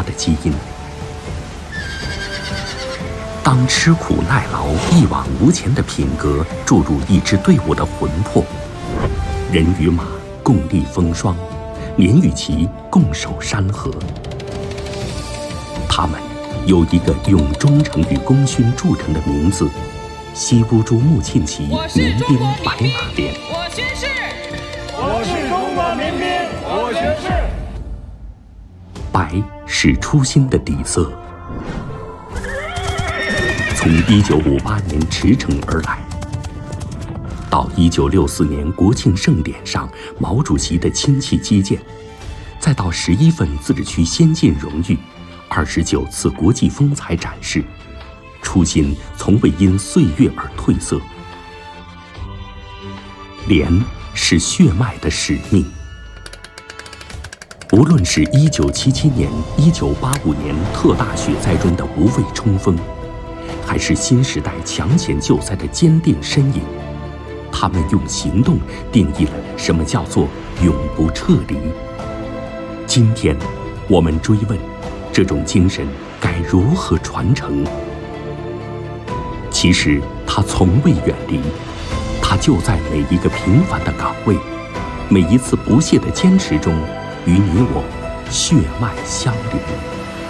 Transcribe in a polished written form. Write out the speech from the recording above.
他的基因。当吃苦耐劳、一往无前的品格注入一支队伍的魂魄，人与马共历风霜，连与其共守山河。他们有一个用忠诚与功勋著称的名字——西乌珠穆沁旗民兵白马连。 我宣誓， 我是中国民兵，我宣誓。 白是初心的底色。从1958年驰骋而来，到1964年国庆盛典上毛主席的亲戚接见，再到11份自治区先进荣誉、29次国际风采展示，初心从未因岁月而褪色。连是血脉的使命。无论是1977年、1985年特大雪灾中的无畏冲锋，还是新时代抢险救灾的坚定身影，他们用行动定义了什么叫做永不撤离。今天，我们追问，这种精神该如何传承？其实，它从未远离，它就在每一个平凡的岗位，每一次不懈的坚持中，与你我血脉相连。